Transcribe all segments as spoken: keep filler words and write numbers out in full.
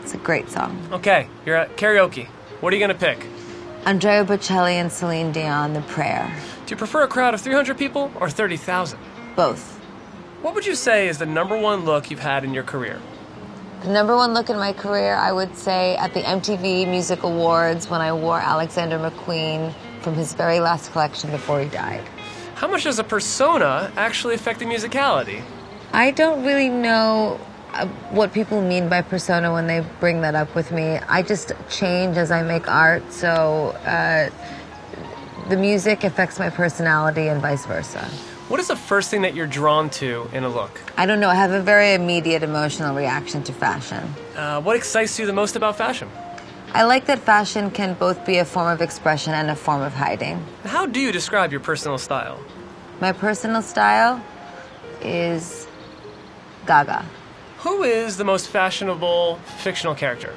It's a great song. Okay, you're at karaoke. What are you going to pick? Andrea Bocelli and Celine Dion, The Prayer. Do you prefer a crowd of three hundred people or thirty thousand? Both. What would you say is the number one look you've had in your career? The number one look in my career, I would say, at the M T V Music Awards when I wore Alexander McQueen from his very last collection before he died. How much does a persona actually affect the musicality? I don't really know uh, what people mean by persona when they bring that up with me. I just change as I make art, so uh, the music affects my personality and vice versa. What is the first thing that you're drawn to in a look? I don't know. I have a very immediate emotional reaction to fashion. Uh, what excites you the most about fashion? I like that fashion can both be a form of expression and a form of hiding. How do you describe your personal style? My personal style is Gaga. Who is the most fashionable fictional character?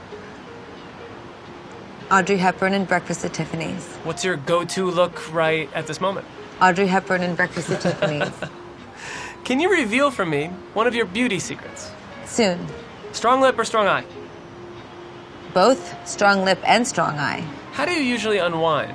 Audrey Hepburn in Breakfast at Tiffany's. What's your go-to look right at this moment? Audrey Hepburn in Breakfast at Tiffany's. Can you reveal for me one of your beauty secrets? Soon. Strong lip or strong eye? Both strong lip and strong eye. How do you usually unwind?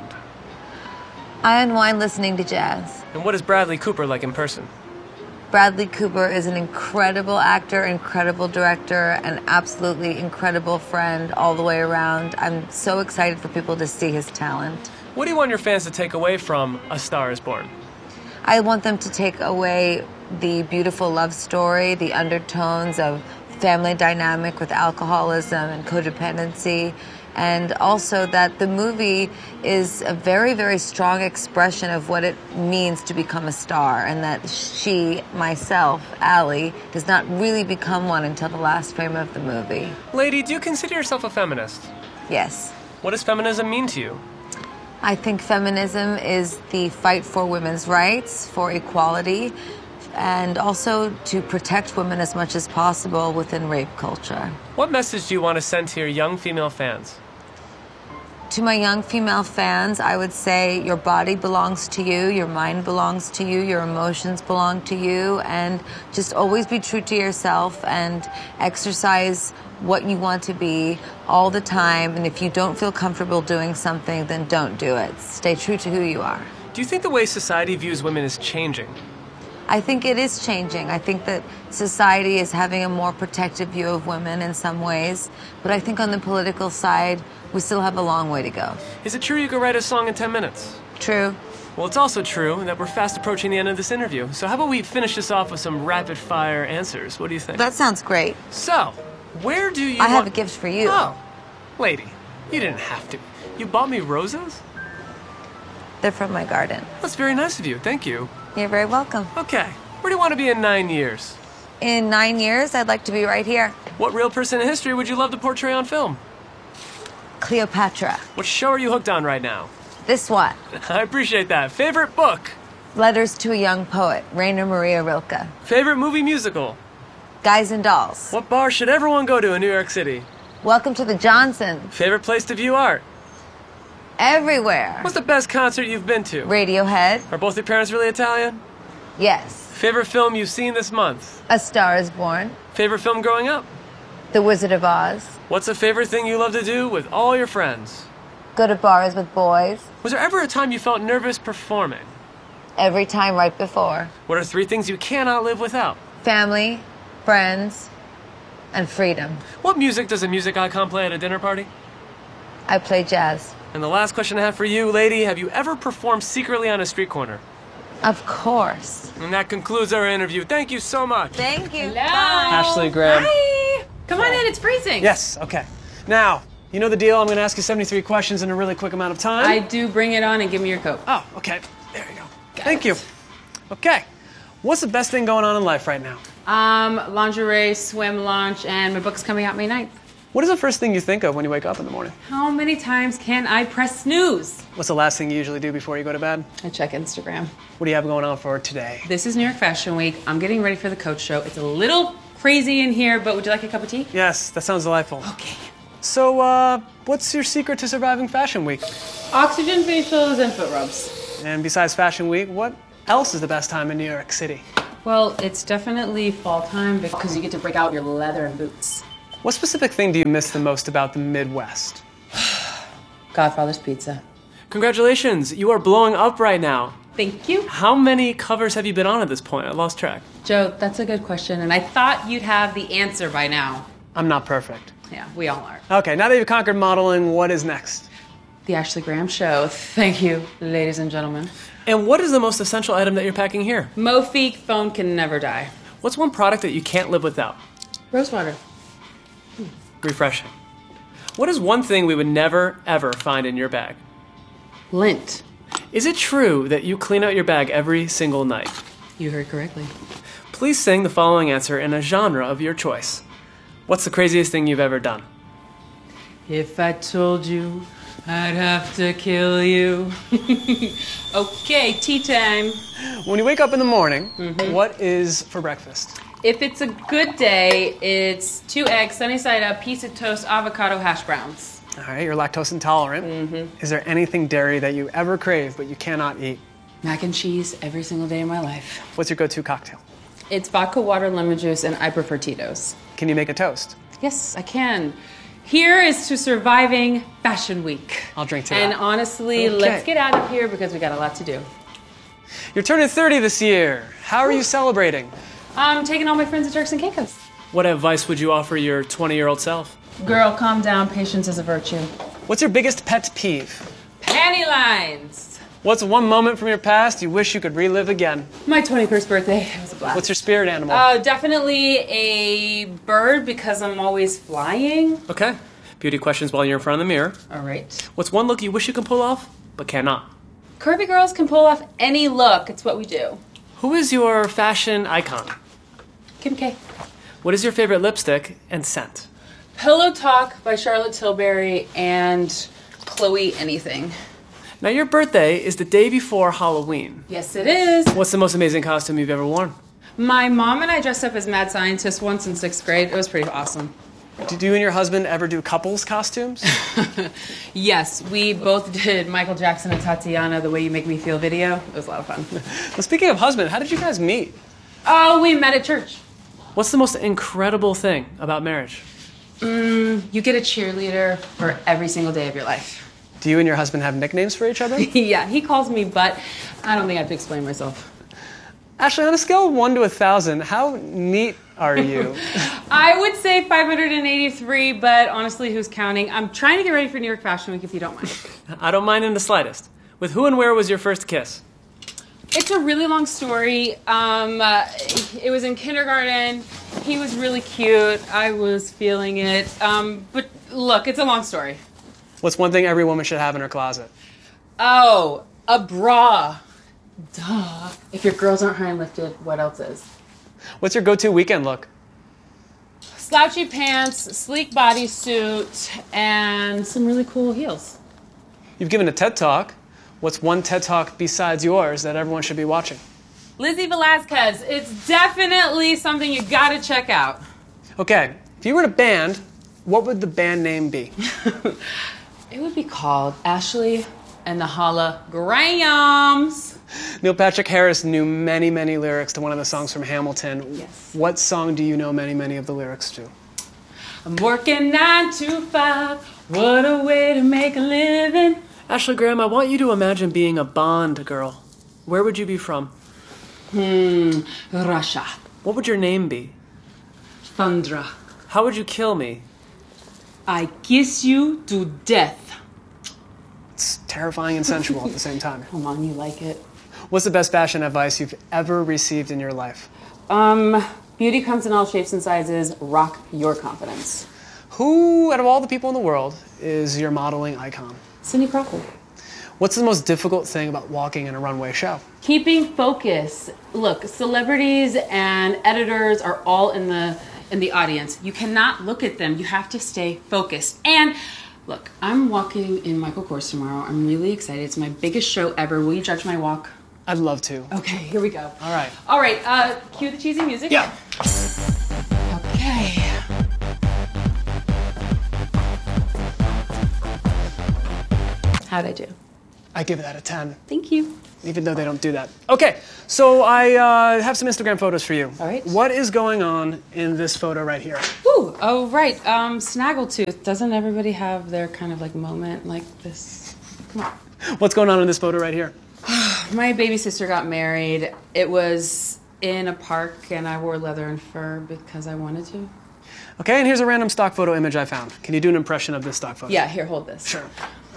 I unwind listening to jazz. And what is Bradley Cooper like in person? Bradley Cooper is an incredible actor, incredible director, an absolutely incredible friend all the way around. I'm so excited for people to see his talent. What do you want your fans to take away from A Star is Born? I want them to take away the beautiful love story, the undertones of family dynamic with alcoholism and codependency, and also that the movie is a very, very strong expression of what it means to become a star, and that she, myself, Allie, does not really become one until the last frame of the movie. Lady, do you consider yourself a feminist? Yes. What does feminism mean to you? I think feminism is the fight for women's rights, for equality, and also to protect women as much as possible within rape culture. What message do you want to send to your young female fans? To my young female fans, I would say your body belongs to you, your mind belongs to you, your emotions belong to you, and just always be true to yourself and exercise what you want to be all the time. And if you don't feel comfortable doing something, then don't do it. Stay true to who you are. Do you think the way society views women is changing? I think it is changing. I think that society is having a more protective view of women in some ways, but I think on the political side, we still have a long way to go. Is it true you could write a song in ten minutes? True. Well, it's also true that we're fast approaching the end of this interview. So how about we finish this off with some rapid-fire answers? What do you think? That sounds great. So, where do you I have want... a gift for you. Oh, lady, you didn't have to. You bought me roses? They're from my garden. That's very nice of you. Thank you. You're very welcome. Okay, where do you want to be in nine years? In nine years, I'd like to be right here. What real person in history would you love to portray on film? Cleopatra. What show are you hooked on right now? This one. I appreciate that. Favorite book? Letters to a Young Poet, Rainer Maria Rilke. Favorite movie musical? Guys and Dolls. What bar should everyone go to in New York City? Welcome to the Johnsons. Favorite place to view art? Everywhere. What's the best concert you've been to? Radiohead. Are both your parents really Italian? Yes. Favorite film you've seen this month? A Star is Born. Favorite film growing up? The Wizard of Oz. What's a favorite thing you love to do with all your friends? Go to bars with boys. Was there ever a time you felt nervous performing? Every time right before. What are three things you cannot live without? Family, friends, and freedom. What music does a music icon play at a dinner party? I play jazz. And the last question I have for you, lady, have you ever performed secretly on a street corner? Of course. And that concludes our interview. Thank you so much. Thank you. Hello. Bye. Ashley Graham. Hi. Come on in, it's freezing. Yes, okay. Now, you know the deal. I'm going to ask you seventy-three questions in a really quick amount of time. I do. Bring it on and give me your coat. Oh, okay. There you go. Got Thank it. you. Okay. What's the best thing going on in life right now? Um, lingerie, swim launch, and my book's coming out May ninth. What is the first thing you think of when you wake up in the morning? How many times can I press snooze? What's the last thing you usually do before you go to bed? I check Instagram. What do you have going on for today? This is New York Fashion Week. I'm getting ready for the Coach Show. It's a little crazy in here, but would you like a cup of tea? Yes, that sounds delightful. Okay. So, uh, what's your secret to surviving Fashion Week? Oxygen facials and foot rubs. And besides Fashion Week, what else is the best time in New York City? Well, it's definitely fall time because you get to break out your leather and boots. What specific thing do you miss the most about the Midwest? Godfather's Pizza. Congratulations, you are blowing up right now. Thank you. How many covers have you been on at this point? I lost track. Joe, that's a good question, and I thought you'd have the answer by now. I'm not perfect. Yeah, we all are. Okay, now that you've conquered modeling, what is next? The Ashley Graham Show. Thank you, ladies and gentlemen. And what is the most essential item that you're packing here? Mofique phone can never die. What's one product that you can't live without? Rosewater. Refreshing. What is one thing we would never, ever find in your bag? Lint. Is it true that you clean out your bag every single night? You heard correctly. Please sing the following answer in a genre of your choice. What's the craziest thing you've ever done? If I told you, I'd have to kill you. Okay, tea time. When you wake up in the morning, mm-hmm. what is for breakfast? If it's a good day, it's two eggs, sunny side up, piece of toast, avocado, hash browns. All right, you're lactose intolerant. Mm-hmm. Is there anything dairy that you ever crave but you cannot eat? Mac and cheese every single day of my life. What's your go-to cocktail? It's vodka, water, lemon juice, and I prefer Tito's. Can you make a toast? Yes, I can. Here is to surviving Fashion Week. I'll drink to and that. And honestly, okay. let's get out of here because we got a lot to do. You're turning thirty this year. How are you celebrating? I'm taking all my friends to Turks and Caicos. What advice would you offer your twenty-year-old self? Girl, calm down. Patience is a virtue. What's your biggest pet peeve? Panty lines. What's one moment from your past you wish you could relive again? My twenty-first birthday. It was a blast. What's your spirit animal? Uh, definitely a bird because I'm always flying. Okay. Beauty questions while you're in front of the mirror. All right. What's one look you wish you could pull off, but cannot? Curvy girls can pull off any look. It's what we do. Who is your fashion icon? Kim K. What is your favorite lipstick and scent? Pillow Talk by Charlotte Tilbury and Chloe Anything. Now, your birthday is the day before Halloween. Yes, it is. What's the most amazing costume you've ever worn? My mom and I dressed up as mad scientists once in sixth grade. It was pretty awesome. Did you and your husband ever do couples costumes? Yes, we both did Michael Jackson and Tatiana, The Way You Make Me Feel video. It was a lot of fun. Well, speaking of husband, how did you guys meet? Oh, we met at church. What's the most incredible thing about marriage? Mm, you get a cheerleader for every single day of your life. Do you and your husband have nicknames for each other? Yeah, he calls me Butt. I don't think I have to explain myself. Ashley, on a scale of one to a thousand, how neat are you? I would say five hundred eighty-three, but honestly, who's counting? I'm trying to get ready for New York Fashion Week, if you don't mind. I don't mind in the slightest. With who and where was your first kiss? It's a really long story. Um, uh, it was in kindergarten. He was really cute. I was feeling it. Um, but look, it's a long story. What's one thing every woman should have in her closet? Oh, a bra. Duh. If your girls aren't high and lifted, what else is? What's your go-to weekend look? Slouchy pants, sleek bodysuit, and some really cool heels. You've given a TED Talk. What's one TED Talk besides yours that everyone should be watching? Lizzie Velasquez. It's definitely something you gotta check out. Okay, if you were in a band, what would the band name be? It would be called Ashley and the Holograms. Neil Patrick Harris knew many, many lyrics to one of the songs from Hamilton. Yes. What song do you know many, many of the lyrics to? I'm working nine to five. What a way to make a living. Ashley Graham, I want you to imagine being a Bond girl. Where would you be from? Hmm, Russia. What would your name be? Thundra. How would you kill me? I kiss you to death. It's terrifying and sensual at the same time. Come on, you like it. What's the best fashion advice you've ever received in your life? Um, beauty comes in all shapes and sizes. Rock your confidence. Who, out of all the people in the world, is your modeling icon? Cindy Crawford. What's the most difficult thing about walking in a runway show? Keeping focus. Look, celebrities and editors are all in the in the audience. You cannot look at them. You have to stay focused. And look, I'm walking in Michael Kors tomorrow. I'm really excited. It's my biggest show ever. Will you judge my walk? I'd love to. Okay, here we go. All right. All right, uh, cue the cheesy music. Yeah. Okay. How'd I do? I give that a ten. Thank you. even though they don't do that. Okay, so I uh, have some Instagram photos for you. All right. What is going on in this photo right here? Ooh, oh, right. Um, Snaggletooth. Doesn't everybody have their kind of like moment like this? Come on. What's going on in this photo right here? My baby sister got married. It was in a park, and I wore leather and fur because I wanted to. Okay, and here's a random stock photo image I found. Can you do an impression of this stock photo? Yeah, here, hold this. Sure.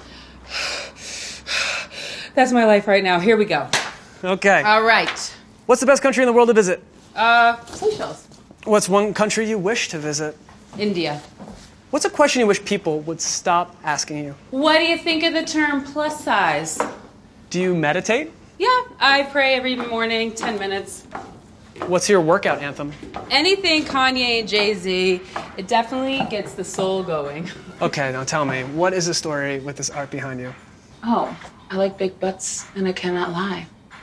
That's my life right now. Here we go. Okay. All right. What's the best country in the world to visit? Uh, Seychelles. What's one country you wish to visit? India. What's a question you wish people would stop asking you? What do you think of the term plus size? Do you meditate? Yeah, I pray every morning, ten minutes. What's your workout anthem? Anything Kanye and Jay-Z, it definitely gets the soul going. Okay, now tell me, what is the story with this art behind you? Oh, I like big butts, and I cannot lie.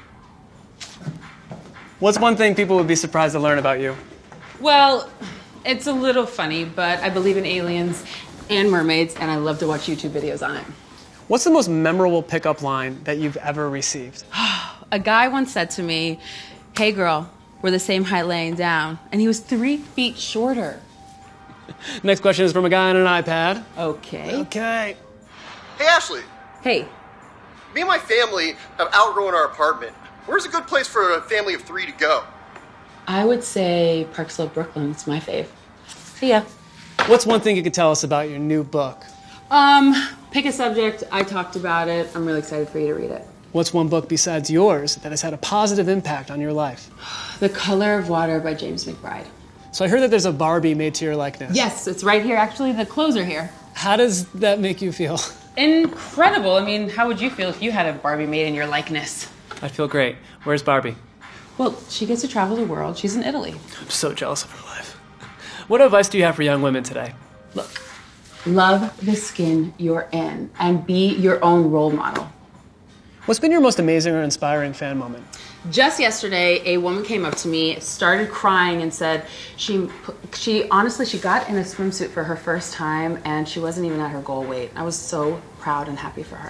What's one thing people would be surprised to learn about you? Well, it's a little funny, but I believe in aliens and mermaids, and I love to watch YouTube videos on it. What's the most memorable pickup line that you've ever received? A guy once said to me, "Hey girl, we're the same height laying down," and he was three feet shorter. Next question is from a guy on an iPad. Okay. Okay. Hey, Ashley. Hey, Me and my family have outgrown our apartment. Where's a good place for a family of three to go? I would say Park Slope, Brooklyn. It's my fave. See ya. What's one thing you could tell us about your new book? Um, pick a subject. I talked about it. I'm really excited for you to read it. What's one book besides yours that has had a positive impact on your life? The Color of Water by James McBride. So I heard that there's a Barbie made to your likeness. Yes, it's right here. Actually, the clothes are here. How does that make you feel? Incredible. I mean, how would you feel if you had a Barbie made in your likeness? I'd feel great. Where's Barbie? Well, she gets to travel the world. She's in Italy. I'm so jealous of her life. What advice do you have for young women today? Look, love the skin you're in and be your own role model. What's been your most amazing or inspiring fan moment? Just yesterday, a woman came up to me, started crying, and said she, she honestly, she got in a swimsuit for her first time, and she wasn't even at her goal weight. I was so proud and happy for her.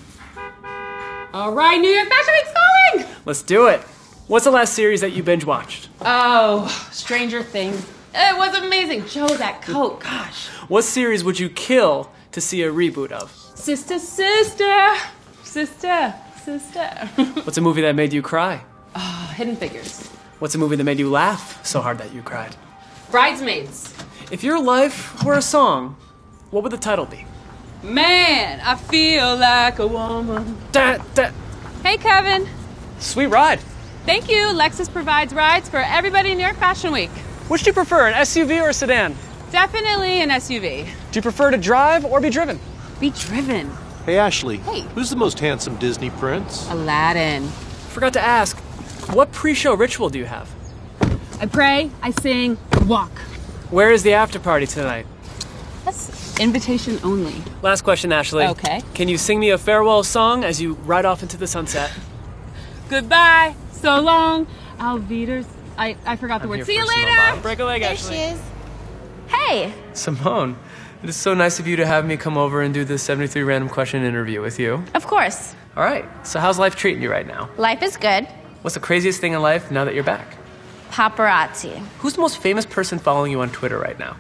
Hmm. All right, New York Fashion Week's going! Let's do it. What's the last series that you binge watched? Oh, Stranger Things. It was amazing. Joe, that coat, gosh. What series would you kill to see a reboot of? Sister, sister, sister, sister. What's a movie that made you cry? Oh, Hidden Figures. What's a movie that made you laugh so hard that you cried? Bridesmaids. If your life were a song, what would the title be? Man, I feel like a woman. Da, da. Hey, Kevin. Sweet ride. Thank you. Lexus provides rides for everybody in New York Fashion Week. Which do you prefer, an S U V or a sedan? Definitely an S U V. Do you prefer to drive or be driven? Be driven. Hey, Ashley. Hey. Who's the most handsome Disney prince? Aladdin. Forgot to ask, what pre-show ritual do you have? I pray, I sing, walk. Where is the after party tonight? That's invitation only. Last question, Ashley. Okay. Can you sing me a farewell song as you ride off into the sunset? Goodbye. So long. Alvider's. I, I forgot the I'm word. here See you for some later. Obama. Break a leg, Ashley. is. Hey! Simone, it is so nice of you to have me come over and do this seventy-three random question interview with you. Of course. All right, so how's life treating you right now? Life is good. What's the craziest thing in life now that you're back? Paparazzi. Who's the most famous person following you on Twitter right now?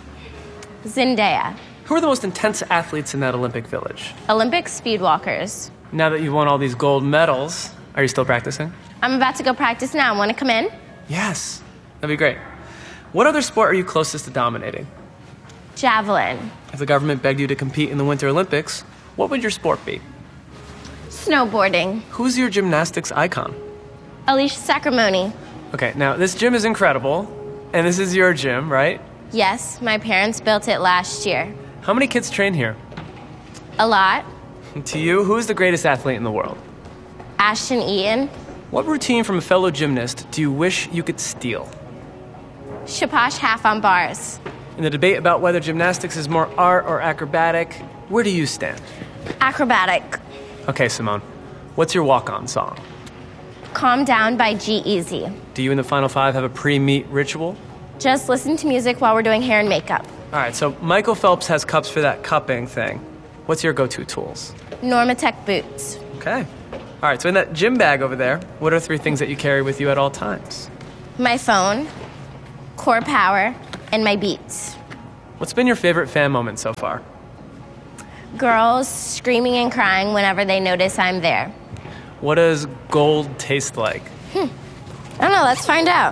Zendaya. Who are the most intense athletes in that Olympic village? Olympic speedwalkers. Now that you've won all these gold medals, are you still practicing? I'm about to go practice now. Want to come in? Yes, that'd be great. What other sport are you closest to dominating? Javelin. If the government begged you to compete in the Winter Olympics, what would your sport be? Snowboarding. Who's your gymnastics icon? Alicia Sacramone. Okay, now this gym is incredible, and this is your gym, right? Yes, my parents built it last year. How many kids train here? A lot. To you, who is the greatest athlete in the world? Ashton Eaton. What routine from a fellow gymnast do you wish you could steal? Shaposh half on bars. In the debate about whether gymnastics is more art or acrobatic, where do you stand? Acrobatic. Okay, Simone, what's your walk-on song? Calm Down by G-Eazy. Do you and the Final Five have a pre-meet ritual? Just listen to music while we're doing hair and makeup. All right, so Michael Phelps has cups for that cupping thing. What's your go-to tools? Normatec boots. Okay. All right, so in that gym bag over there, what are three things that you carry with you at all times? My phone, Core Power, and my Beats. What's been your favorite fan moment so far? Girls screaming and crying whenever they notice I'm there. What does gold taste like? Hmm. I don't know, let's find out.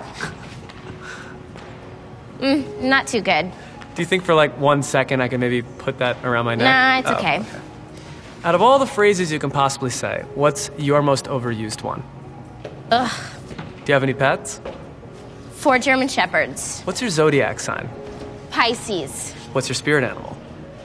Mm, not too good. Do you think for like one second I can maybe put that around my neck? Nah, it's Oh, okay. okay. Out of all the phrases you can possibly say, what's your most overused one? Ugh. Do you have any pets? Four German Shepherds. What's your zodiac sign? Pisces. What's your spirit animal?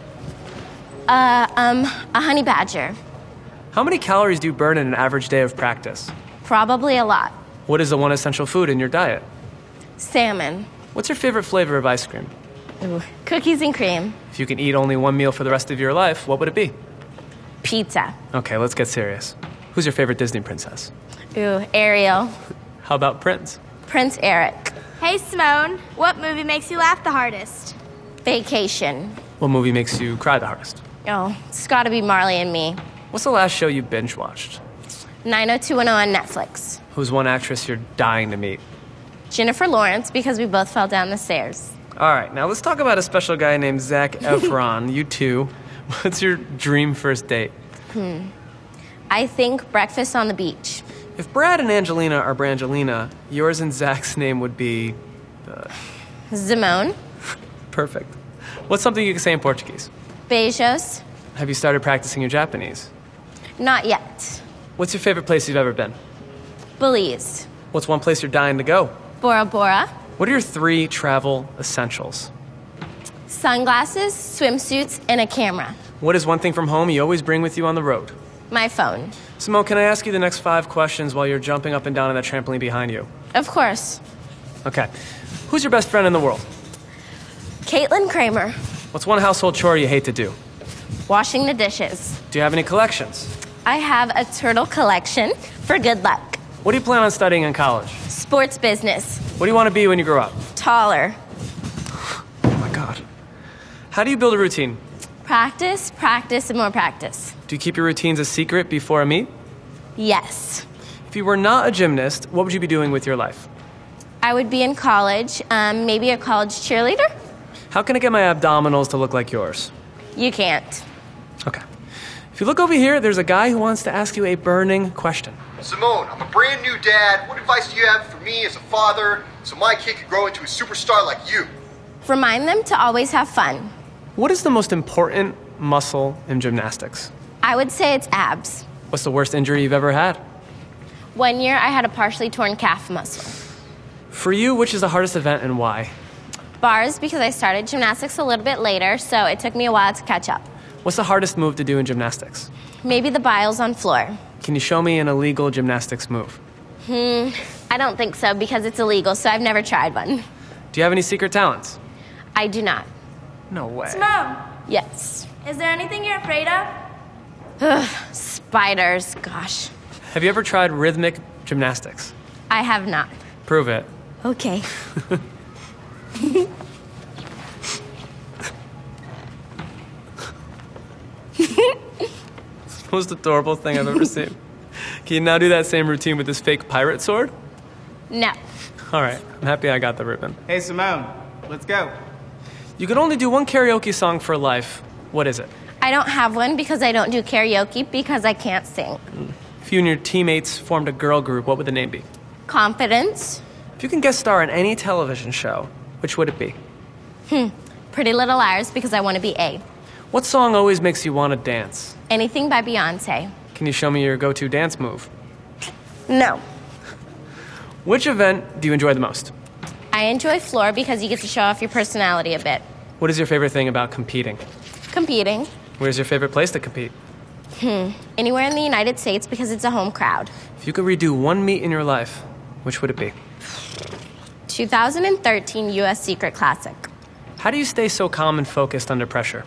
Uh, um, a honey badger. How many calories do you burn in an average day of practice? Probably a lot. What is the one essential food in your diet? Salmon. What's your favorite flavor of ice cream? Ooh. Cookies and cream. If you can eat only one meal for the rest of your life, what would it be? Pizza. Okay, let's get serious. Who's your favorite Disney princess? Ooh, Ariel. How about Prince? Prince Eric. Hey, Simone. What movie makes you laugh the hardest? Vacation. What movie makes you cry the hardest? Oh, it's gotta be Marley and Me. What's the last show you binge watched? nine oh two one oh on Netflix. Who's one actress you're dying to meet? Jennifer Lawrence, because we both fell down the stairs. All right, now let's talk about a special guy named Zac Efron. You too. What's your dream first date? Hmm. I think breakfast on the beach. If Brad and Angelina are Brangelina, yours and Zach's name would be... Uh... Simone. Perfect. What's something you can say in Portuguese? Beijos. Have you started practicing your Japanese? Not yet. What's your favorite place you've ever been? Belize. What's one place you're dying to go? Bora Bora. What are your three travel essentials? Sunglasses, swimsuits, and a camera. What is one thing from home you always bring with you on the road? My phone. Simone, can I ask you the next five questions while you're jumping up and down on that trampoline behind you? Of course. Okay. Who's your best friend in the world? Caitlin Kramer. What's one household chore you hate to do? Washing the dishes. Do you have any collections? I have a turtle collection for good luck. What do you plan on studying in college? Sports business. What do you want to be when you grow up? Taller. Oh my God. How do you build a routine? Practice, practice, and more practice. Do you keep your routines a secret before a meet? Yes. If you were not a gymnast, what would you be doing with your life? I would be in college, um, maybe a college cheerleader. How can I get my abdominals to look like yours? You can't. Okay. If you look over here, there's a guy who wants to ask you a burning question. Simone, I'm a brand new dad. What advice do you have for me as a father so my kid could grow into a superstar like you? Remind them to always have fun. What is the most important muscle in gymnastics? I would say it's abs. What's the worst injury you've ever had? One year, I had a partially torn calf muscle. For you, which is the hardest event and why? Bars, because I started gymnastics a little bit later, so it took me a while to catch up. What's the hardest move to do in gymnastics? Maybe the biles on floor. Can you show me an illegal gymnastics move? Hmm, I don't think so, because it's illegal, so I've never tried one. Do you have any secret talents? I do not. No way. Simone, Yes. is there anything you're afraid of? Ugh, spiders, gosh. Have you ever tried rhythmic gymnastics? I have not. Prove it. Okay. It's the most adorable thing I've ever seen. Can you now do that same routine with this fake pirate sword? No. All right, I'm happy I got the ribbon. Hey, Simone, let's go. You could only do one karaoke song for life. What is it? I don't have one because I don't do karaoke because I can't sing. If you and your teammates formed a girl group, what would the name be? Confidence. If you can guest star in any television show, which would it be? Hmm. Pretty Little Liars because I want to be A. What song always makes you want to dance? Anything by Beyonce. Can you show me your go-to dance move? No. Which event do you enjoy the most? I enjoy floor because you get to show off your personality a bit. What is your favorite thing about competing? Competing. Where's your favorite place to compete? Hmm. Anywhere in the United States because it's a home crowd. If you could redo one meet in your life, which would it be? two thousand thirteen U S Secret Classic. How do you stay so calm and focused under pressure?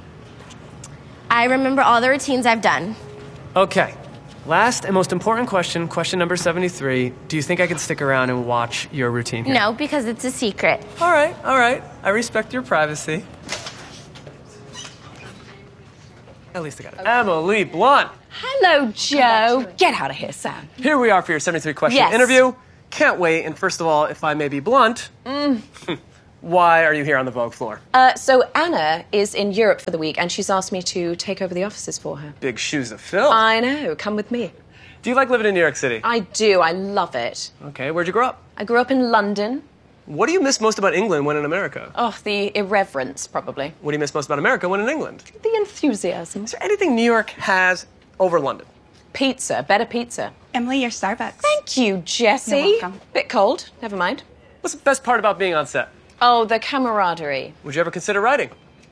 I remember all the routines I've done. Okay. Last and most important question, question number seventy-three. Do you think I could stick around and watch your routine here? No, because it's a secret. All right, all right. I respect your privacy. At least I got it. Okay. Emily Blunt. Hello, Joe. Get out of here, Sam. Here we are for your seventy-three question Yes. interview. Can't wait. And first of all, if I may be blunt, Mm. why are you here on the Vogue floor? Uh, so Anna is in Europe for the week, and she's asked me to take over the offices for her. Big shoes to fill. I know. Come with me. Do you like living in New York City? I do. I love it. Okay, where'd you grow up? I grew up in London. What do you miss most about England when in America? Oh, the irreverence, probably. What do you miss most about America when in England? The enthusiasm. Is there anything New York has over London? Pizza. Better pizza. Emily, your Starbucks. Thank you, Jessie. You're welcome. Bit cold. Never mind. What's the best part about being on set? Oh, the camaraderie. Would you ever consider writing?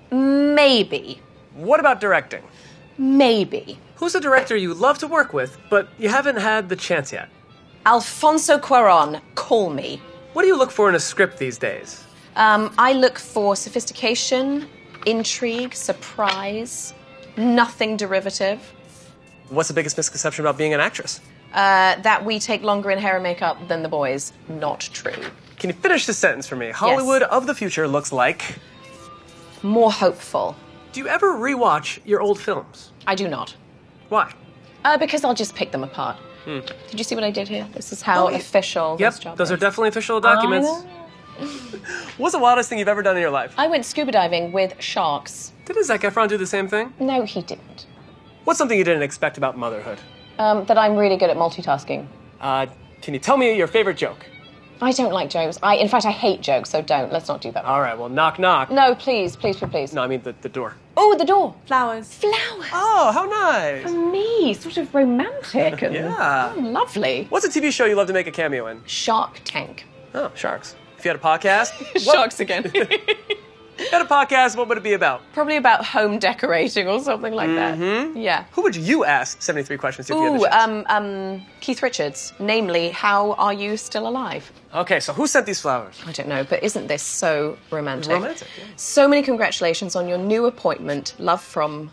Maybe. What about directing? Maybe. Who's a director you love to work with, but you haven't had the chance yet? Alfonso Cuarón. Call me. What do you look for in a script these days? Um, I look for sophistication, intrigue, surprise, nothing derivative. What's the biggest misconception about being an actress? Uh, that we take longer in hair and makeup than the boys. Not true. Can you finish this sentence for me? Hollywood of the future looks like... More hopeful. Do you ever rewatch your old films? I do not. Why? Uh, because I'll just pick them apart. Hmm. Did you see what I did here? This is how Oh, yeah. official Yep, this job those is. are definitely official documents. I know. What's the wildest thing you've ever done in your life? I went scuba diving with sharks. Didn't Zac Efron do the same thing? No, he didn't. What's something you didn't expect about motherhood? Um, that I'm really good at multitasking. Uh, can you tell me your favorite joke? I don't like jokes. I, in fact, I hate jokes, so don't. Let's not do that. All right, well, knock, knock. No, please, please, please, please. No, I mean the, the door. Oh, the door. Flowers. Flowers. Oh, how nice. For me, sort of romantic and Yeah. oh, lovely. What's a T V show you love to make a cameo in? Shark Tank. Oh, sharks. If you had a podcast, Sharks again. if you had a podcast, what would it be about? Probably about home decorating or something like Mhm. that. Yeah. Who would you ask seventy-three questions to if you had Ooh, the chance? um, um, Keith Richards. Namely, how are you still alive? Okay, so who sent these flowers? I don't know, but isn't this so romantic? Romantic, yeah. So many congratulations on your new appointment. Love from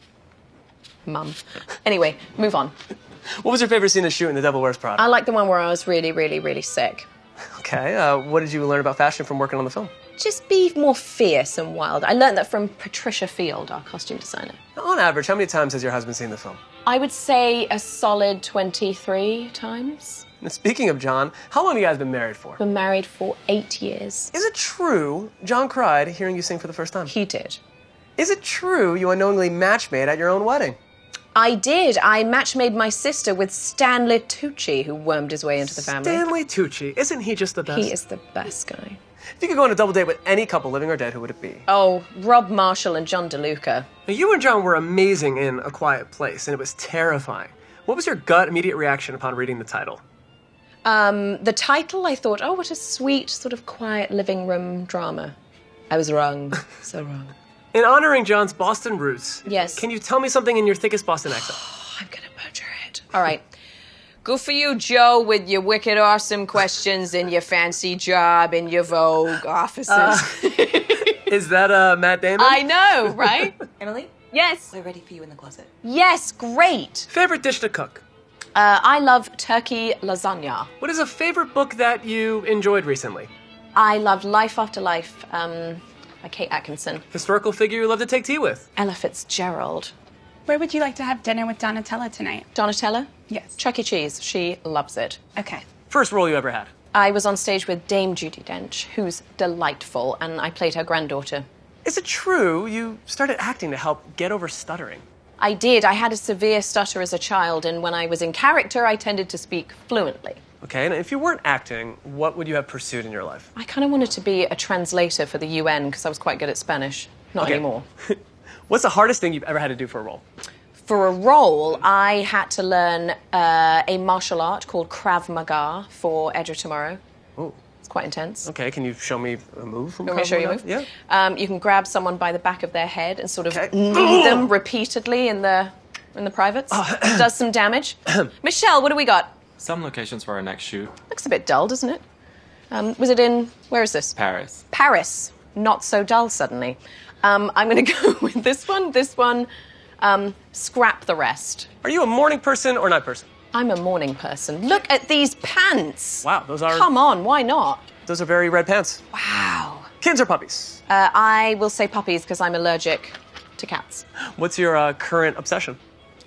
Mum. Anyway, move on. What was your favorite scene to shoot in The Devil Wears Prada? I like the one where I was really, really, really sick. Okay, uh, what did you learn about fashion from working on the film? Just be more fierce and wild. I learned that from Patricia Field, our costume designer. On average, how many times has your husband seen the film? I would say a solid twenty-three times. And speaking of John, how long have you guys been married for? Been married for eight years. Is it true John cried hearing you sing for the first time? He did. Is it true you unknowingly match-made at your own wedding? I did. I match-made my sister with Stanley Tucci, who wormed his way into the family. Stanley Tucci, isn't he just the best? He is the best guy. If you could go on a double date with any couple, living or dead, who would it be? Oh, Rob Marshall and John DeLuca. Now, you and John were amazing in A Quiet Place, and it was terrifying. What was your gut immediate reaction upon reading the title? Um, the title, I thought, oh, what a sweet, sort of quiet living room drama. I was wrong. So wrong. In honoring John's Boston roots, Yes. can you tell me something in your thickest Boston accent? I'm gonna butcher it. All right. Good for you, Joe, with your wicked awesome questions and your fancy job and your Vogue offices. Uh, Is that uh, Matt Damon? I know, right? Emily? Yes. We're ready for you in the closet. Yes, great. Favorite dish to cook? Uh, I love turkey lasagna. What is a favorite book that you enjoyed recently? I loved Life After Life um, by Kate Atkinson. Historical figure you love to take tea with? Ella Fitzgerald. Where would you like to have dinner with Donatella tonight? Donatella? Yes. Chuck E. Cheese. She loves it. Okay. First role you ever had? I was on stage with Dame Judi Dench, who's delightful, and I played her granddaughter. Is it true you started acting to help get over stuttering? I did. I had a severe stutter as a child, and when I was in character, I tended to speak fluently. Okay, and if you weren't acting, what would you have pursued in your life? I kind of wanted to be a translator for the U N because I was quite good at Spanish. Not Okay. anymore. What's the hardest thing you've ever had to do for a role? For a role, I had to learn uh, a martial art called Krav Maga for Edge of Tomorrow. Oh. It's quite intense. Okay, can you show me a move from You want me to show you a move? Yeah. Um, you can grab someone by the back of their head and sort of Okay. knee them repeatedly in the in the privates. It does some damage. Michelle, what do we got? Some locations for our next shoot. Looks a bit dull, doesn't it? Um, was it in, where is this? Paris. Paris. Not so dull suddenly. Um, I'm going to go with this one, this one, um, scrap the rest. Are you a morning person or night person? I'm a morning person. Look at these pants. Wow, those are... Come on, why not? Those are very red pants. Wow. Kids or puppies? Uh, I will say puppies because I'm allergic to cats. What's your uh, current obsession?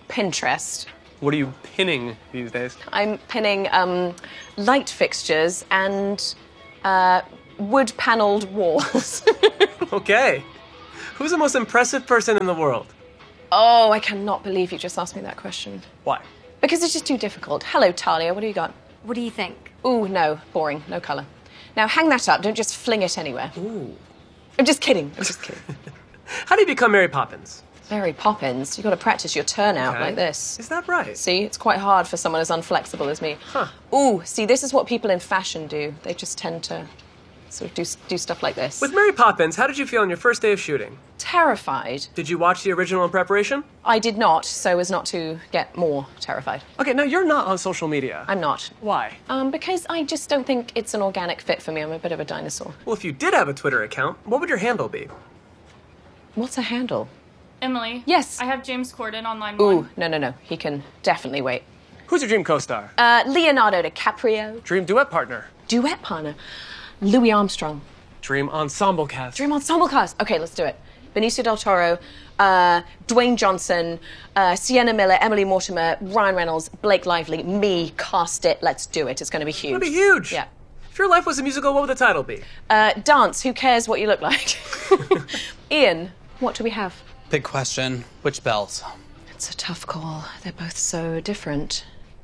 Pinterest. What are you pinning these days? I'm pinning um, light fixtures and uh, wood-paneled walls. Okay. Who's the most impressive person in the world? Oh, I cannot believe you just asked me that question. Why? Because it's just too difficult. Hello, Talia, what do you got? What do you think? Ooh, no, boring, no colour. Now hang that up, don't just fling it anywhere. Ooh. I'm just kidding, I'm just kidding. How do you become Mary Poppins? Mary Poppins, you've got to practice your turnout Okay. like this. Is that right? See, it's quite hard for someone as unflexible as me. Huh. Ooh, see, this is what people in fashion do. They just tend to sort of do, do stuff like this. With Mary Poppins, how did you feel on your first day of shooting? Terrified. Did you watch the original in preparation? I did not, so as not to get more terrified. Okay, now you're not on social media. I'm not. Why? Um, because I just don't think it's an organic fit for me. I'm a bit of a dinosaur. Well, if you did have a Twitter account, what would your handle be? What's a handle? Emily. Yes. I have James Corden on line Ooh, one. no, no, no. He can definitely wait. Who's your dream co-star? Uh, Leonardo DiCaprio. Dream duet partner? Duet partner. Louis Armstrong. Dream ensemble cast? Dream ensemble cast. Okay, let's do it. Benicio del Toro, uh, Dwayne Johnson, uh, Sienna Miller, Emily Mortimer, Ryan Reynolds, Blake Lively, me, cast it. Let's do it. It's going to be huge. It's going to be huge. Yeah. If your life was a musical, what would the title be? Uh, dance. Who cares what you look like? Ian, what do we have? Big question. Which bells? It's a tough call. They're both so different.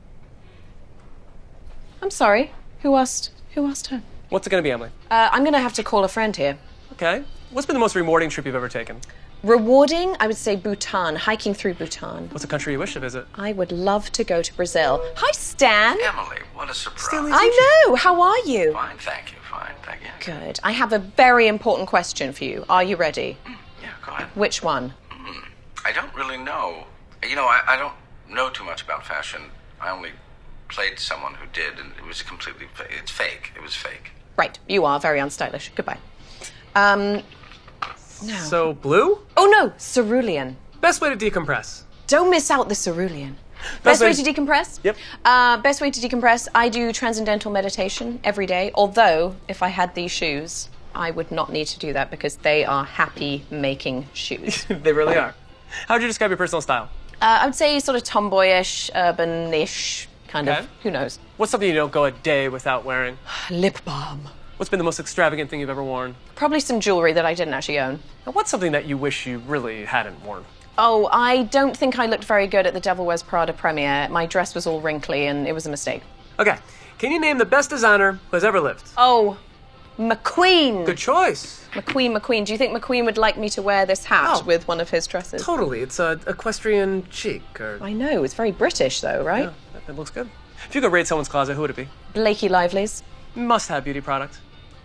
I'm sorry. Who asked? Who asked her? What's it going to be, Emily? Uh, I'm going to have to call a friend here. Okay. What's been the most rewarding trip you've ever taken? Rewarding? I would say Bhutan. Hiking through Bhutan. What's a country you wish to visit? I would love to go to Brazil. Hi, Stan. Emily, what a surprise. I know. How are you? Fine, thank you. Fine, thank you. Good. I have a very important question for you. Are you ready? Yeah, go ahead. Which one? Mm, I don't really know. You know, I, I don't know too much about fashion. I only played someone who did, and it was completely, fa- it's fake. It was fake. Right. You are very unstylish. Goodbye. Um, no. So, blue? Oh, no. Cerulean. Best way to decompress? Don't miss out the cerulean. Best Best way way- to decompress? Yep. Uh, best way to decompress, I do transcendental meditation every day, although if I had these shoes, I would not need to do that because they are happy-making shoes. They really are. How would you describe your personal style? Uh, I would say sort of tomboyish, urban-ish, kind Okay. of. Who knows? What's something you don't go a day without wearing? Lip balm. What's been the most extravagant thing you've ever worn? Probably some jewelry that I didn't actually own. And what's something that you wish you really hadn't worn? Oh, I don't think I looked very good at the Devil Wears Prada premiere. My dress was all wrinkly and it was a mistake. Okay. Can you name the best designer who has ever lived? Oh, McQueen. Good choice. McQueen, McQueen. Do you think McQueen would like me to wear this hat Oh. with one of his dresses? Totally. It's a equestrian chic. Or... I know. It's very British, though, right? Yeah, that, that looks good. If you could raid someone's closet, who would it be? Blakey Lively's. Must-have beauty product.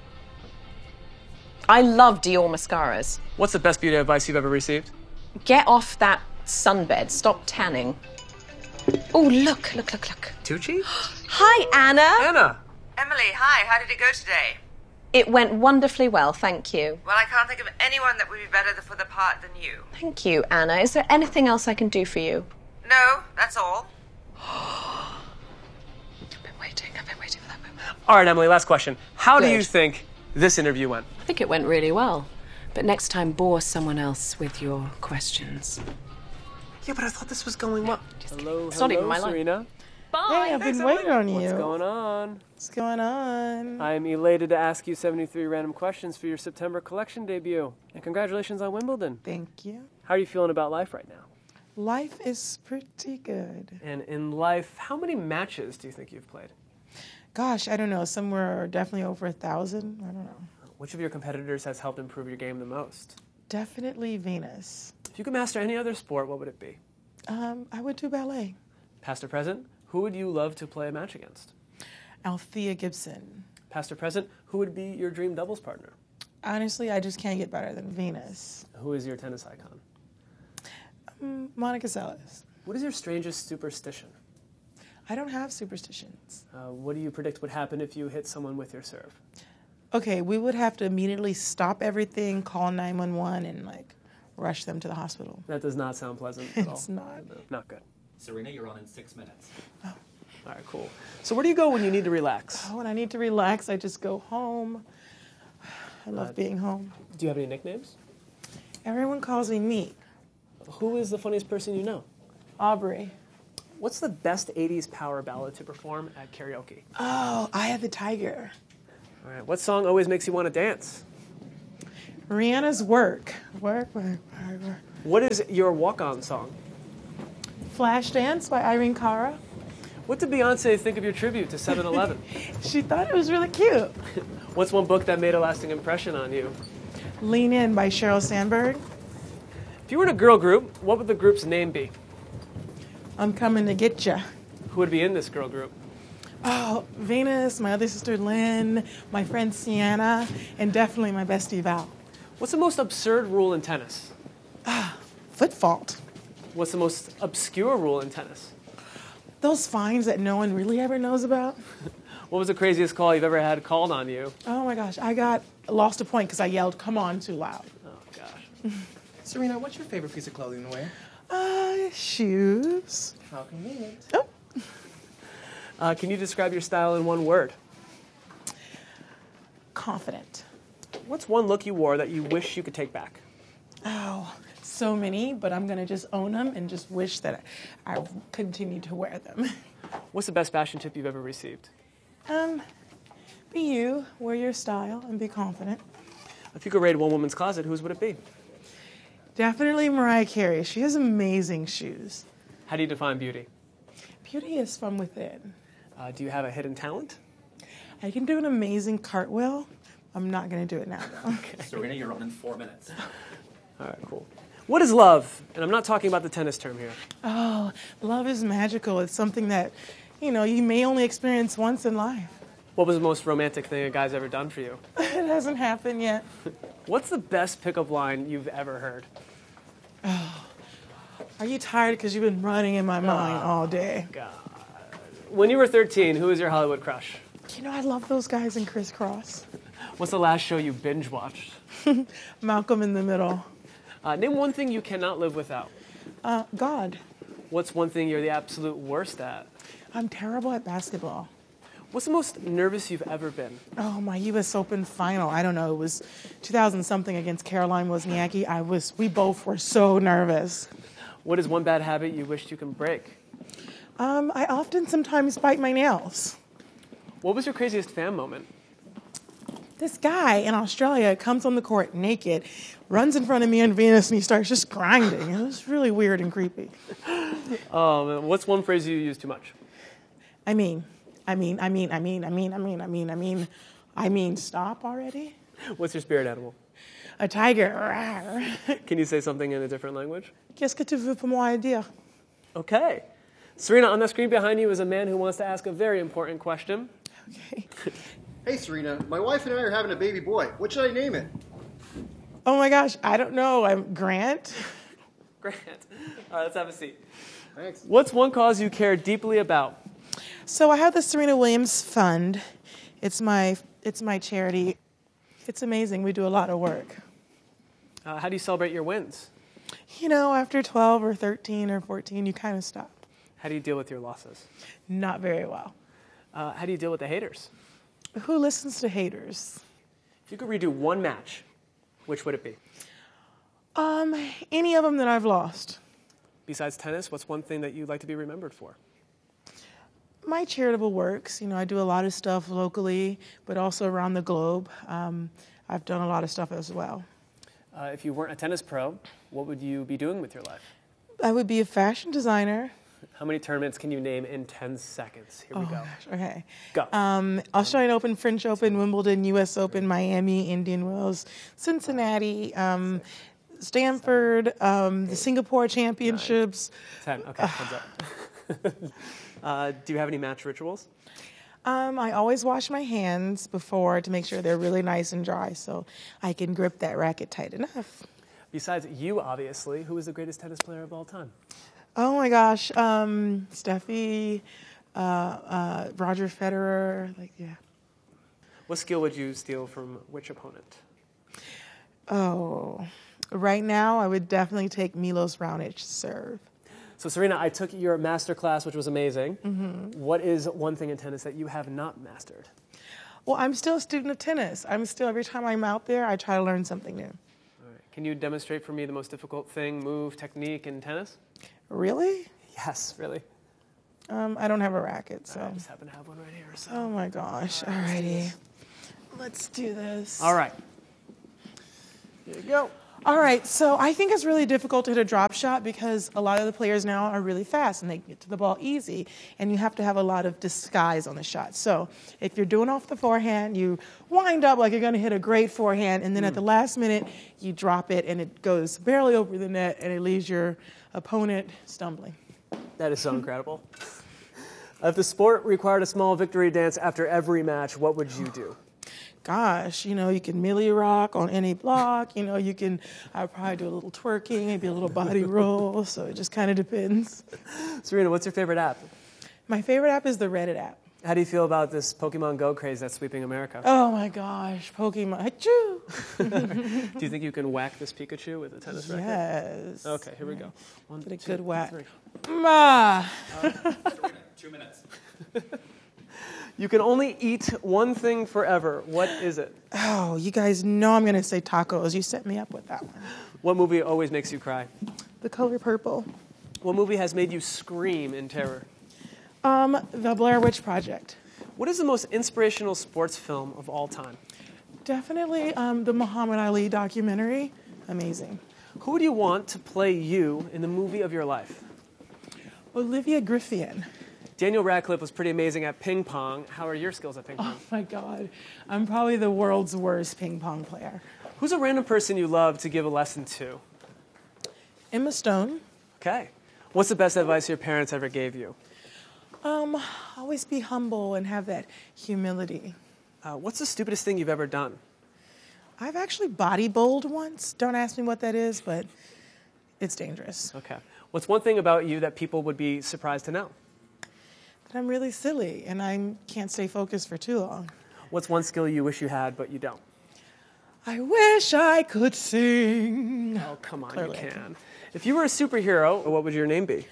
I love Dior mascaras. What's the best beauty advice you've ever received? Get off that sunbed. Stop tanning. Oh, look, look, look, look. Tucci? Hi, Anna. Anna. Emily, hi. How did it go today? It went wonderfully well, thank you. Well, I can't think of anyone that would be better for the part than you. Thank you, Anna. Is there anything else I can do for you? No, that's all. I've been waiting. I've been waiting for that moment. All right, Emily, last question. How do Good. you think this interview went? I think it went really well. But next time, bore someone else with your questions. Yeah, but I thought this was going well. Hello, It's not even my line. Serena. Bye. Hey, I've been waiting on you. What's going on? What's going on? I'm elated to ask you seventy-three random questions for your September collection debut. And congratulations on Wimbledon. Thank you. How are you feeling about life right now? Life is pretty good. And in life, how many matches do you think you've played? Gosh, I don't know. Somewhere definitely over a thousand. I don't know. Which of your competitors has helped improve your game the most? Definitely Venus. If you could master any other sport, what would it be? Um, I would do ballet. Past or present, who would you love to play a match against? Althea Gibson. Past or present, who would be your dream doubles partner? Honestly, I just can't get better than Venus. Who is your tennis icon? Um, Monica Seles. What is your strangest superstition? I don't have superstitions. Uh, what do you predict would happen if you hit someone with your serve? Okay, we would have to immediately stop everything, call nine one one, and like rush them to the hospital. That does not sound pleasant at all. It's not. No, not good. Serena, you're on in six minutes. Oh. All right, cool. So where do you go when you need to relax? Oh, when I need to relax, I just go home. I love Uh, being home. Do you have any nicknames? Everyone calls me Meat. Who is the funniest person you know? Aubrey. What's the best eighties power ballad to perform at karaoke? Oh, Eye of the Tiger. All right. What song always makes you want to dance? Rihanna's Work. Work, work, work, work. What is your walk-on song? Flashdance by Irene Cara. What did Beyonce think of your tribute to seven eleven? She thought it was really cute. What's one book that made a lasting impression on you? Lean In by Sheryl Sandberg. If you were in a girl group, what would the group's name be? I'm Coming to Get Ya. Who would be in this girl group? Oh, Venus, my other sister Lynn, my friend Sienna, and definitely my bestie Val. What's the most absurd rule in tennis? Ah, foot fault. What's the most obscure rule in tennis? Those fines that no one really ever knows about. What was the craziest call you've ever had called on you? Oh my gosh, I got lost a point because I yelled, "Come on," too loud. Oh gosh. Serena, what's your favorite piece of clothing to wear? Uh, shoes. How convenient. Oh. Uh, can you describe your style in one word? Confident. What's one look you wore that you wish you could take back? Oh, so many, but I'm gonna just own them and just wish that I, I continue to wear them. What's the best fashion tip you've ever received? Um, be you, wear your style, and be confident. If you could raid one woman's closet, whose would it be? Definitely Mariah Carey. She has amazing shoes. How do you define beauty? Beauty is from within. Uh, do you have a hidden talent? I can do an amazing cartwheel. I'm not going to do it now, though. Okay. Serena, you're on in four minutes. All right, cool. What is love? And I'm not talking about the tennis term here. Oh, love is magical. It's something that, you know, you may only experience once in life. What was the most romantic thing a guy's ever done for you? It hasn't happened yet. What's the best pickup line you've ever heard? Oh, are you tired because you've been running in my mind all day? God. When you were thirteen, who was your Hollywood crush? You know, I love those guys in Crisscross. What's the last show you binge watched? Malcolm in the Middle. Uh, name one thing you cannot live without. Uh, God. What's one thing you're the absolute worst at? I'm terrible at basketball. What's the most nervous you've ever been? Oh, my U S Open final. I don't know. It was two thousand something against Caroline Wozniacki. I was. We both were so nervous. What is one bad habit you wished you could break? Um, I often sometimes bite my nails. What was your craziest fan moment? This guy in Australia comes on the court naked, runs in front of me and Venus, and he starts just grinding. It was really weird and creepy. Um, what's one phrase you use too much? I mean, I mean, I mean, I mean, I mean, I mean, I mean, I mean, I mean, stop already. What's your spirit animal? A tiger. Can you say something in a different language? Qu'est-ce que tu veux pour moi dire? Okay. Serena, on the screen behind you is a man who wants to ask a very important question. Okay. Hey, Serena, my wife and I are having a baby boy. What should I name it? Oh my gosh, I don't know. I'm Grant. Grant. All right, let's have a seat. Thanks. What's one cause you care deeply about? So I have the Serena Williams Fund. It's my it's my charity. It's amazing. We do a lot of work. Uh, how do you celebrate your wins? You know, after twelve or thirteen or fourteen, you kind of stop. How do you deal with your losses? Not very well. Uh, how do you deal with the haters? Who listens to haters? If you could redo one match, which would it be? Um, any of them that I've lost. Besides tennis, what's one thing that you'd like to be remembered for? My charitable works. You know, I do a lot of stuff locally, but also around the globe. Um, I've done a lot of stuff as well. Uh, if you weren't a tennis pro, what would you be doing with your life? I would be a fashion designer. How many tournaments can you name in ten seconds? Here oh we go. Gosh, okay. Go. Um, Australian Open, French Open, Wimbledon, U S Open, Miami, Indian Wells, Cincinnati, um, Stanford, um, the Singapore Championships. Ten. Okay, heads up. uh, do you have any match rituals? Um, I always wash my hands before to make sure they're really nice and dry so I can grip that racket tight enough. Besides you, obviously, who is the greatest tennis player of all time? Oh my gosh, um, Steffi, uh, uh, Roger Federer, like, yeah. What skill would you steal from which opponent? Oh, right now I would definitely take Milos Raonic to serve. So Serena, I took your master class, which was amazing. Mm-hmm. What is one thing in tennis that you have not mastered? Well, I'm still a student of tennis. I'm still, every time I'm out there, I try to learn something new. All right. Can you demonstrate for me the most difficult thing, move, technique in tennis? Really? Yes, really. Um, I don't have a racket, so. I just happen to have one right here. So. Oh my gosh. All right, Alrighty. Let's do this. All right. Here you go. All right, so I think it's really difficult to hit a drop shot because a lot of the players now are really fast and they get to the ball easy, and you have to have a lot of disguise on the shot. So if you're doing off the forehand, you wind up like you're going to hit a great forehand, and then mm. at the last minute, you drop it, and it goes barely over the net, and it leaves your opponent stumbling. That is so incredible. If the sport required a small victory dance after every match, what would you do? Gosh, you know, you can milli rock on any block. You know, you can, I'd probably do a little twerking, maybe a little body roll. So it just kind of depends. Serena, what's your favorite app? My favorite app is the Reddit app. How do you feel about this Pokemon Go craze that's sweeping America? Oh my gosh, Pokemon. Achoo! Do you think you can whack this Pikachu with a tennis racket? Yes. Okay, here we go. One, Get a two, good whack. three. Ma! Uh, two minutes. You can only eat one thing forever. What is it? Oh, you guys know I'm going to say tacos. You set me up with that one. What movie always makes you cry? The Color Purple. What movie has made you scream in terror? Um, The Blair Witch Project. What is the most inspirational sports film of all time? Definitely um, the Muhammad Ali documentary. Amazing. Who would you want to play you in the movie of your life? Olivia Griffin. Daniel Radcliffe was pretty amazing at ping pong. How are your skills at ping pong? Oh my God. I'm probably the world's worst ping pong player. Who's a random person you love to give a lesson to? Emma Stone. Okay. What's the best advice your parents ever gave you? Um, always be humble and have that humility. Uh, what's the stupidest thing you've ever done? I've actually body bowled once. Don't ask me what that is, but it's dangerous. Okay. What's one thing about you that people would be surprised to know? That I'm really silly and I can't stay focused for too long. What's one skill you wish you had but you don't? I wish I could sing. Oh, come on, Clearly you can. If you were a superhero, what would your name be?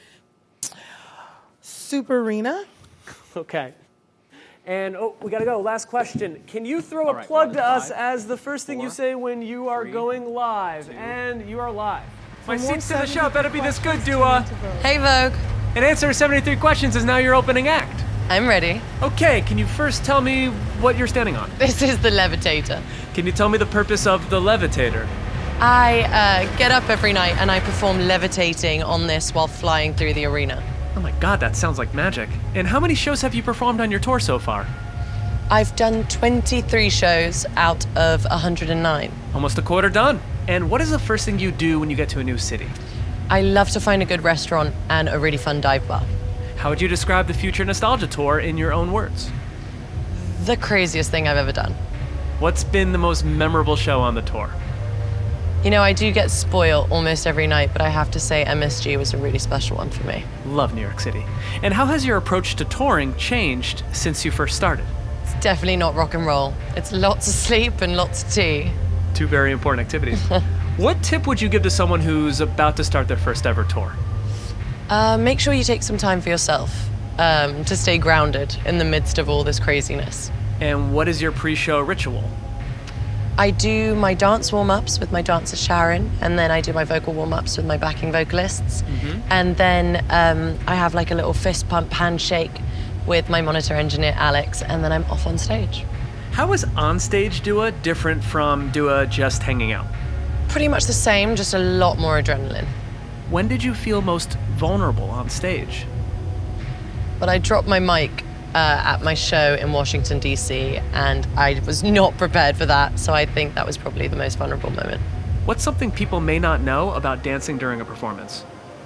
Superina. Okay. And, oh, we gotta go. Last question. Can you throw All a right, plug to five, us as the first thing four, you say when you are three, going live? two, and you are live. My From seats to the one show better be this good, seventy Dua. Hey, Vogue. And answer seventy-three questions is now your opening act. I'm ready. Okay, can you first tell me what you're standing on? This is the levitator. Can you tell me the purpose of the levitator? I uh, get up every night and I perform levitating on this while flying through the arena. Oh my God, that sounds like magic. And how many shows have you performed on your tour so far? I've done twenty-three shows out of one hundred nine. Almost a quarter done. And what is the first thing you do when you get to a new city? I love to find a good restaurant and a really fun dive bar. How would you describe the Future Nostalgia Tour in your own words? The craziest thing I've ever done. What's been the most memorable show on the tour? You know, I do get spoiled almost every night, but I have to say M S G was a really special one for me. Love New York City. And how has your approach to touring changed since you first started? It's definitely not rock and roll. It's lots of sleep and lots of tea. Two very important activities. What tip would you give to someone who's about to start their first ever tour? Uh, make sure you take some time for yourself um, to stay grounded in the midst of all this craziness. And what is your pre-show ritual? I do my dance warm-ups with my dancer Sharon, and then I do my vocal warm-ups with my backing vocalists. Mm-hmm. And then um, I have like a little fist pump handshake with my monitor engineer Alex, and then I'm off on stage. How is onstage Dua different from Dua just hanging out? Pretty much the same, just a lot more adrenaline. When did you feel most vulnerable on stage? But I dropped my mic uh, at my show in Washington, D C, and I was not prepared for that, so I think that was probably the most vulnerable moment. What's something people may not know about dancing during a performance?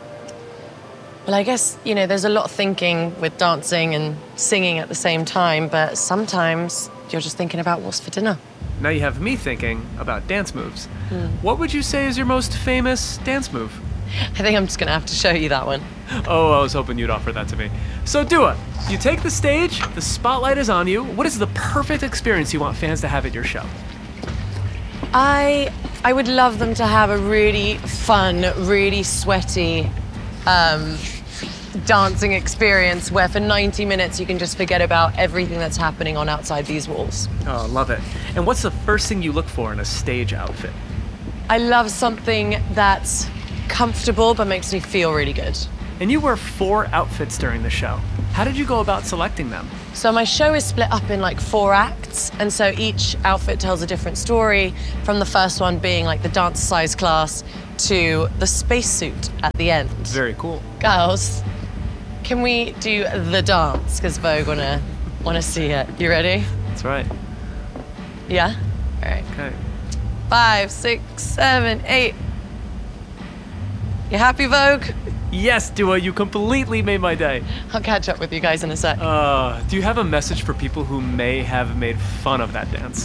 Well, I guess, you know, there's a lot of thinking with dancing and singing at the same time, but sometimes you're just thinking about what's for dinner. Now you have me thinking about dance moves. Hmm. What would you say is your most famous dance move? I think I'm just gonna have to show you that one. Oh, I was hoping you'd offer that to me. So Dua, you take the stage, the spotlight is on you. What is the perfect experience you want fans to have at your show? I I would love them to have a really fun, really sweaty um, dancing experience where for ninety minutes you can just forget about everything that's happening on outside these walls. Oh, love it. And what's the first thing you look for in a stage outfit? I love something that's comfortable but makes me feel really good. And you wear four outfits during the show. How did you go about selecting them? So my show is split up in like four acts, and so each outfit tells a different story, from the first one being like the dance size class to the spacesuit at the end. Very cool. Girls, can we do the dance? Because Vogue wanna, wanna see it. You ready? That's right. Yeah? All right. Okay. Five, six, seven, eight. You happy, Vogue? Yes, Dua, you completely made my day. I'll catch up with you guys in a sec. Uh, do you have a message for people who may have made fun of that dance?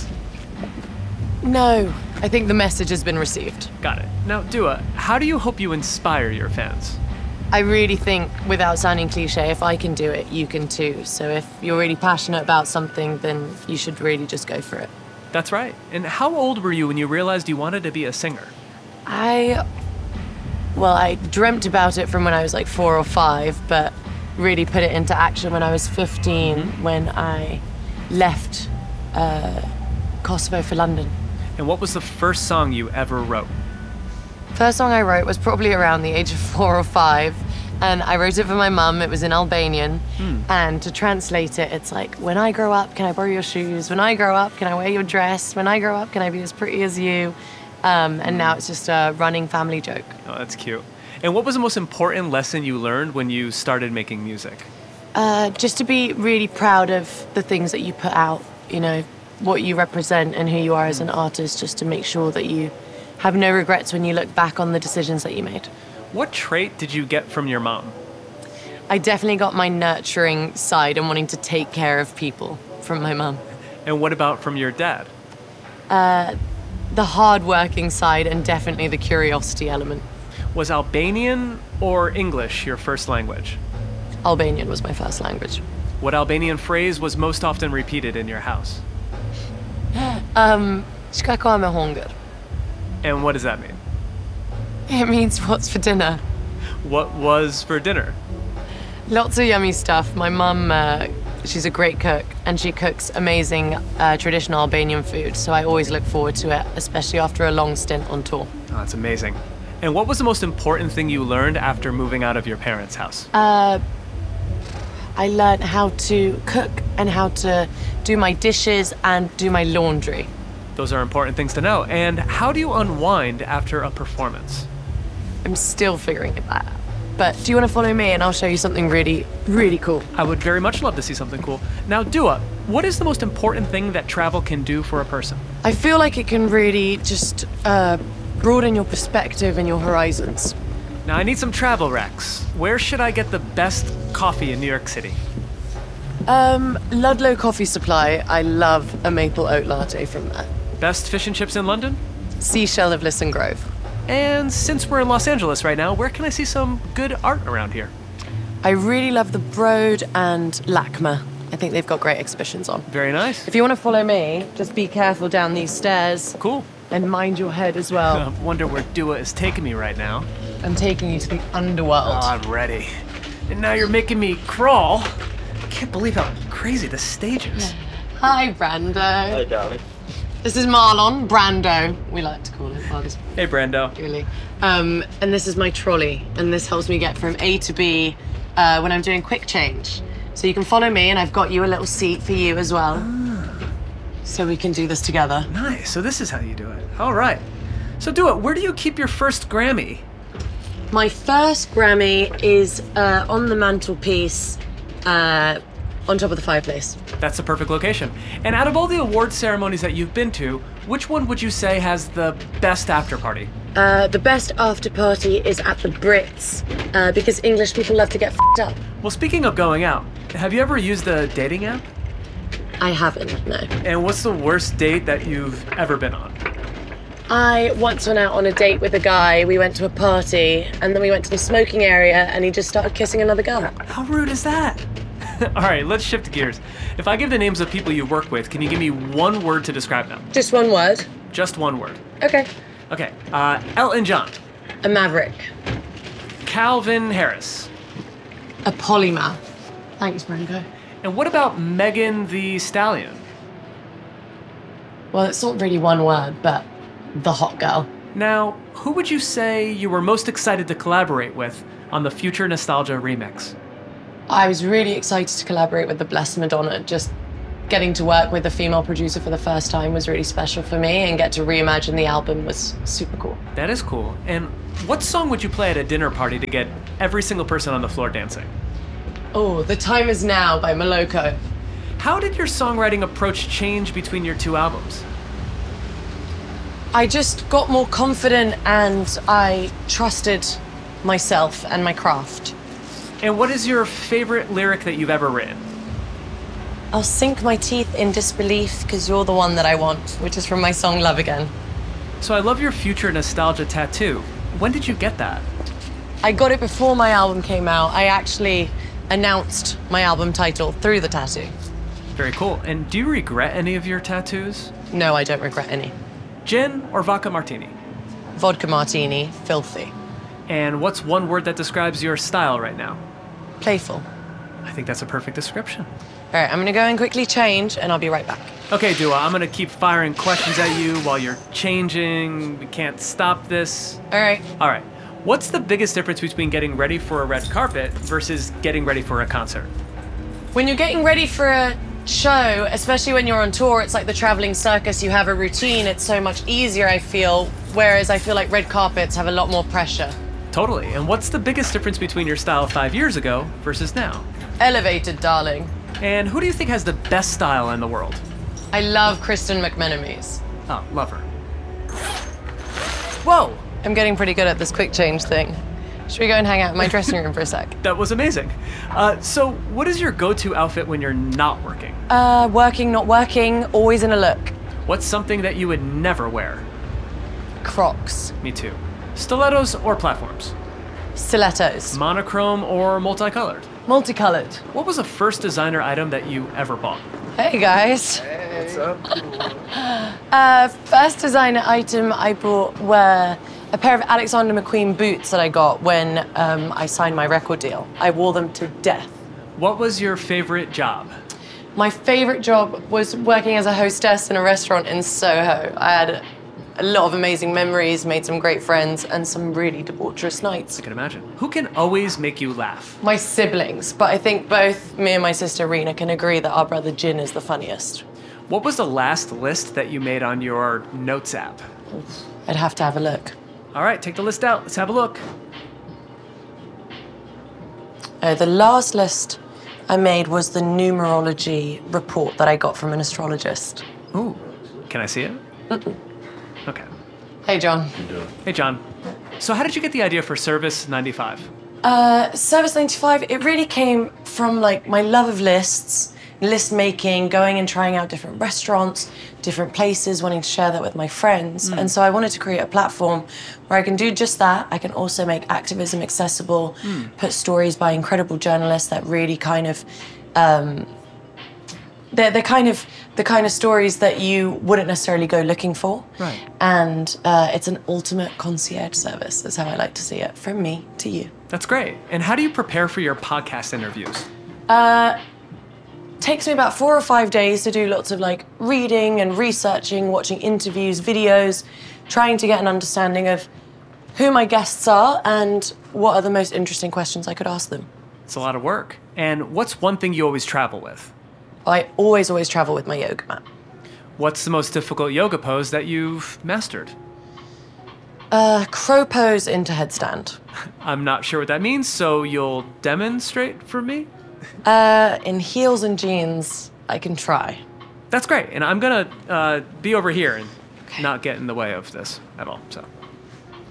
No, I think the message has been received. Got it. Now, Dua, how do you hope you inspire your fans? I really think, without sounding cliche, if I can do it, you can too. So if you're really passionate about something, then you should really just go for it. That's right. And how old were you when you realized you wanted to be a singer? I... Well, I dreamt about it from when I was like four or five, but really put it into action when I was fifteen, mm-hmm. when I left uh, Kosovo for London. And what was the first song you ever wrote? First song I wrote was probably around the age of four or five, and I wrote it for my mum. It was in Albanian, mm. and to translate it, it's like, when I grow up, can I borrow your shoes? When I grow up, can I wear your dress? When I grow up, can I be as pretty as you? Um, and now it's just a running family joke. Oh, that's cute. And what was the most important lesson you learned when you started making music? Uh, just to be really proud of the things that you put out, you know, what you represent and who you are as an artist, just to make sure that you have no regrets when you look back on the decisions that you made. What trait did you get from your mom? I definitely got my nurturing side and wanting to take care of people from my mum. And what about from your dad? Uh, the hard-working side and definitely the curiosity element. Was Albanian or English your first language? Albanian was my first language. What Albanian phrase was most often repeated in your house? Um, Çka ka me hunger? And what does that mean? It means what's for dinner. What was for dinner? Lots of yummy stuff. My mum, uh, she's a great cook, and she cooks amazing uh, traditional Albanian food, so I always look forward to it, especially after a long stint on tour. Oh, that's amazing. And what was the most important thing you learned after moving out of your parents' house? Uh, I learned how to cook and how to do my dishes and do my laundry. Those are important things to know. And how do you unwind after a performance? I'm still figuring it out. But do you want to follow me and I'll show you something really, really cool? I would very much love to see something cool. Now, Dua, what is the most important thing that travel can do for a person? I feel like it can really just uh, broaden your perspective and your horizons. Now, I need some travel recs. Where should I get the best coffee in New York City? Um, Ludlow Coffee Supply. I love a maple oat latte from there. Best fish and chips in London? Seashell of Lisson Grove. And since we're in Los Angeles right now, where can I see some good art around here? I really love the Broad and LACMA. I think they've got great exhibitions on. Very nice. If you want to follow me, just be careful down these stairs. Cool. And mind your head as well. I wonder where Dua is taking me right now. I'm taking you to the underworld. Oh, I'm ready. And now you're making me crawl. I can't believe how crazy this stage is. Hi, Brando. Hi, darling. This is Marlon, Brando, we like to call him. Oh, hey, Brando. Really. Um, and this is my trolley, and this helps me get from A to B uh, when I'm doing quick change. So you can follow me, and I've got you a little seat for you as well. Ah. So we can do this together. Nice, so this is how you do it. All right. So Dua, where do you keep your first Grammy? My first Grammy is uh, on the mantelpiece, uh, on top of the fireplace. That's the perfect location. And out of all the award ceremonies that you've been to, which one would you say has the best after party? Uh, the best after party is at the Brits, uh, because English people love to get f***ed up. Well, speaking of going out, have you ever used a dating app? I haven't, no. And what's the worst date that you've ever been on? I once went out on a date with a guy. We went to a party, and then we went to the smoking area, and he just started kissing another girl. How rude is that? All right, let's shift gears. If I give the names of people you work with, can you give me one word to describe them? Just one word? Just one word. Okay. Okay, uh, Elton John. A maverick. Calvin Harris. A polymath. Thanks, Brando. And what about Megan Thee Stallion? Well, it's not really one word, but the hot girl. Now, who would you say you were most excited to collaborate with on the Future Nostalgia remix? I was really excited to collaborate with the Blessed Madonna. Just getting to work with a female producer for the first time was really special for me, and get to reimagine the album was super cool. That is cool. And what song would you play at a dinner party to get every single person on the floor dancing? Oh, The Time Is Now by Moloko. How did your songwriting approach change between your two albums? I just got more confident and I trusted myself and my craft. And what is your favorite lyric that you've ever written? I'll sink my teeth in disbelief because you're the one that I want, which is from my song Love Again. So I love your Future Nostalgia tattoo. When did you get that? I got it before my album came out. I actually announced my album title through the tattoo. Very cool. And do you regret any of your tattoos? No, I don't regret any. Gin or vodka martini? Vodka martini, filthy. And what's one word that describes your style right now? Playful. I think that's a perfect description. All right, I'm gonna go and quickly change and I'll be right back. Okay, Dua, I'm gonna keep firing questions at you while you're changing. We can't stop this. All right. All right. What's the biggest difference between getting ready for a red carpet versus getting ready for a concert? When you're getting ready for a show, especially when you're on tour, it's like the traveling circus. You have a routine. It's so much easier, I feel, whereas I feel like red carpets have a lot more pressure. Totally. And what's the biggest difference between your style five years ago versus now? Elevated, darling. And who do you think has the best style in the world? I love Kristen McMenamies. Oh, love her. Whoa! I'm getting pretty good at this quick change thing. Should we go and hang out in my dressing room for a sec? That was amazing. Uh, so what is your go-to outfit when you're not working? Uh, working, not working, always in a look. What's something that you would never wear? Crocs. Me too. Stilettos or platforms? Stilettos. Monochrome or multicolored? Multicolored. What was the first designer item that you ever bought? Hey guys. Hey. What's up? uh, first designer item I bought were a pair of Alexander McQueen boots that I got when um, I signed my record deal. I wore them to death. What was your favorite job? My favorite job was working as a hostess in a restaurant in Soho. I had a lot of amazing memories, made some great friends, and some really debaucherous nights. I can imagine. Who can always make you laugh? My siblings, but I think both me and my sister Rena can agree that our brother Jin is the funniest. What was the last list that you made on your Notes app? I'd have to have a look. All right, take the list out. Let's have a look. Uh, the last list I made was the numerology report that I got from an astrologist. Ooh, can I see it? Mm-mm. Okay. Hey, John. Hey, John. So how did you get the idea for Service ninety-five? Uh, Service ninety-five, it really came from like my love of lists, list making, going and trying out different restaurants, different places, wanting to share that with my friends. Mm. And so I wanted to create a platform where I can do just that. I can also make activism accessible, mm. put stories by incredible journalists that really kind of, um, they're, they're kind of the kind of stories that you wouldn't necessarily go looking for. Right. And uh, it's an ultimate concierge service, is how I like to see it, from me to you. That's great. And how do you prepare for your podcast interviews? Uh, takes me about four or five days to do lots of like reading and researching, watching interviews, videos, trying to get an understanding of who my guests are and what are the most interesting questions I could ask them. It's a lot of work. And what's one thing you always travel with? I always, always travel with my yoga mat. What's the most difficult yoga pose that you've mastered? Uh, crow pose into headstand. I'm not sure what that means, so you'll demonstrate for me? Uh, in heels and jeans, I can try. That's great, and I'm gonna uh, be over here and okay. not get in the way of this at all, so.